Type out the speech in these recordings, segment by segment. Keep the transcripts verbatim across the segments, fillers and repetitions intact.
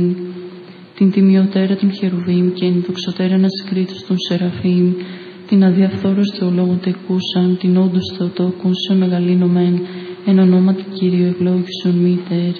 την τιμιωτέρα των Χερουβίμ και ενδοξωτέρα ανασκρίτους των Σεραφείμ, την αδιαφθόρους Θεολόγων τεκούσαν, την όντως Θεοτόκουν σε μεγαλύνομεν, εν ονόματι Κύριου ευλόγησον μήτερ.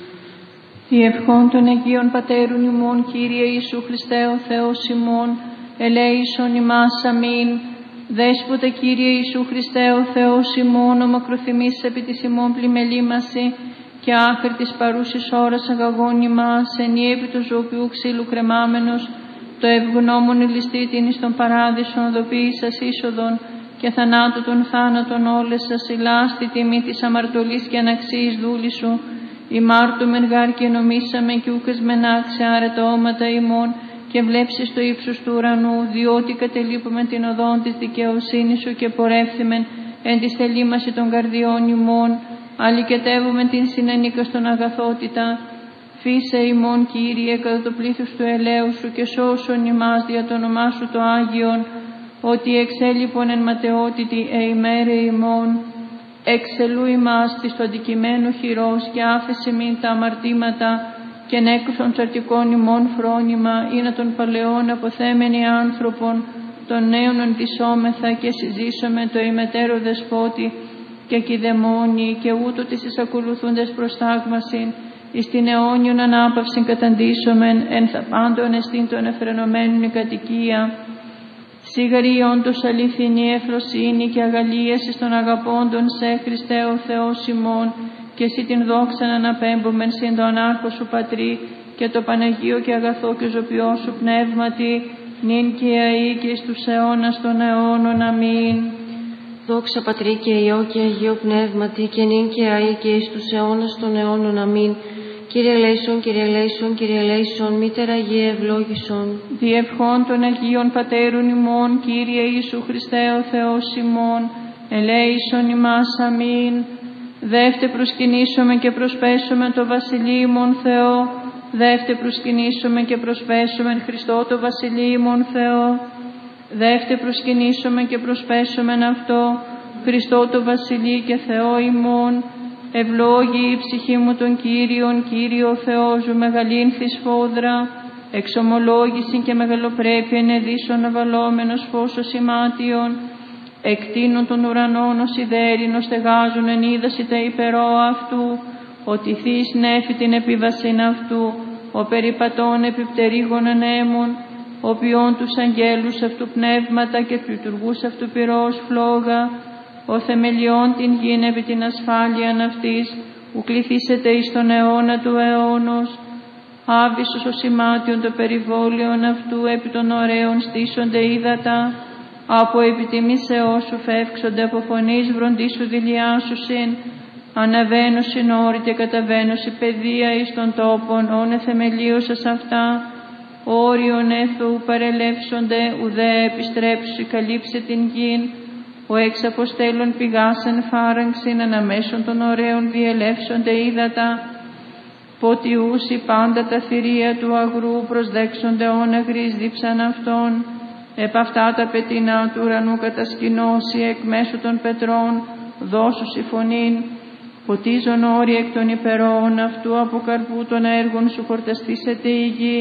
Η ευχών των Αγίων Πατέρων ημών, Κύριε Ιησού Χριστέ ο Θεός ημών, ελέησον ημάς αμήν. Δέσποτε Κύριε Ιησού Χριστέ ο Θεός ημών, ο μακροθυμής επί της ημών πλημελήμαση και άχρη της παρούσης ώρας αγαγών ημάς, ενή επί του ζωοποιού ξύλου κρεμάμενος, το ευγνώμων ηλιστήτην εις τον παράδεισον οδοποίησας είσοδον και θανάτου των θάνατων όλες σας ηλάστη τιμή της αμαρτωλής και αναξίης δούλη σου, ημάρτουμεν γάρ και νομίσαμε κι ούκες μενάξε άρετα όματα ημών και βλέψεις το ύψος του ουρανού, διότι κατελείπουμε την οδόν της δικαιοσύνης σου και πορεύθυμεν εν τη θελήμαση των καρδιών ημών, αλικετεύουμε την συνενίκα στον αγαθότητα. Φύσε ημών, Κύριε, κατά το πλήθος του ελαίου σου και σώσον ημάς δια το όνομά σου το Άγιον, ότι εξέλιπον εν ματαιότητη εημέρε ημών. Εξελού ημάς της το αντικειμένο χειρός και άφεση μην τα αμαρτήματα και νέκρουσον τσαρτικών ημών φρόνημα, ή να των παλαιών αποθέμενοι άνθρωπον, των νέων ενδυσόμεθα και συζήσαμε το ημετέρω δεσπότη και κηδαιμόνι και ούτω τις εισακολουθούντες προς θαύμασιν, εις την αιώνιον ανάπαυσιν καταντήσομεν, εν θα πάντων εστίν των εφρενωμένων η κατοικία. Σίγαρη όντως αληθινή εφροσύνη και αγαλίαση των αγαπώντων σε Χριστέ ο Θεός ημών, και εσύ την δόξαν αναπέμπομεν συν το ανάρχο σου Πατρί και το Παναγίο και αγαθό και ζωπιό σου πνεύματι, νυν και αεί και εις τους αιώνας των αιώνων. Αμήν. Δόξα Πατρί και Υιό και Αγίο Πνεύματι και νυν και αεί και εις τους αιώνας των αιώνων. Αμήν. Κύριε ελέησον, Κύριε ελέησον, Κύριε ελέησον, Μήτερα Αγία ευλόγησον. Διευχών των Αγίων Πατέρων ημών, Κύριε Ιησού Χριστέ ο Θεός ημών, ελέησον ημάς. Αμήν. Δεύτε προσκυνήσομε και προσπέσομε το βασιλείμον Θεό, δεύτε προσκυνήσομε και προσπέσομε Χριστό το βασιλείμον Θεό, δεύτε προσκυνήσομε και προσπέσομε αυτό, Χριστό το βασιλεί και Θεό ημών. Ευλόγη η ψυχή μου των Κύριων, Κύριο Θεός μου μεγαλύνθη σφόδρα, εξομολόγηση και μεγαλοπρέπεια ενεδίσων αβαλόμενος φως ημάτιον, εκτείνων των ουρανών ως ιδέρινο στεγάζουν εν είδαση τα υπερό αυτού, ότι θείς νέφη την επίβασιν αυτού, ο περιπατών επιπτερίγων ανέμων, ο ποιών τους αγγέλους αυτού πνεύματα και του λειτουργούς αυτού πυρός φλόγα, ο θεμελιών την γην επί την ασφάλειαν αυτής, ου κληθήσετε εις τον αιώνα του αιώνος. Άβυσσος ο σημάτιον το περιβόλιον αυτού, επί των ωραίων στήσονται ύδατα, από επιτιμήσεώς σου φεύξονται, από φωνής βροντίσου δηλιάσουσιν, αναβαίνουσιν όρη και καταβαίνουσι παιδεία εις των τόπων, όνε θεμελίωσας αυτά, όριον έθου παρελεύσονται, ουδέ επιστρέψουσι καλύψε την γην, ο εξ αποστέλων πηγάσεν φάραγξιν, αναμέσων των ωραίων διελεύσονται ύδατα, ποτιούσι πάντα τα θηρία του αγρού, προσδέξονται όναγρις δίψαν αυτών, επ' αυτά τα πετεινά του ουρανού κατασκηνώσει, εκ μέσω των πετρών δώσουσι φωνήν, ποτίζον όροι εκ των υπερών αυτού, από καρπού των έργων σου χορταστήσεται η γη.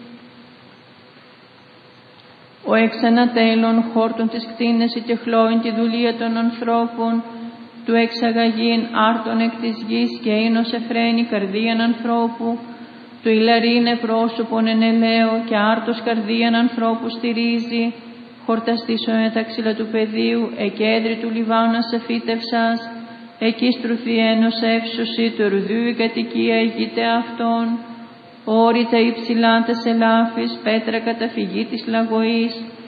Ο εξ ανατέλων χόρτων της κτίνεση και χλώην τη δουλεία των ανθρώπων, του εξαγαγήν άρτων εκ της γης και ίνος εφραίνει καρδίαν ανθρώπου, του ηλαρίνε πρόσωπον εν ελαίο και άρτος καρδίαν ανθρώπου στηρίζει, χορταστήσω με τα ξύλα του πεδίου, εκέντρη του Λιβάνας εφύτευσας, εκεί στρουθιένος εύσωση του ερουδίου η κατοικία ηγείται αυτών, όρη τα υψηλά τες ελάφης, πέτρα καταφυγή της λαγωής,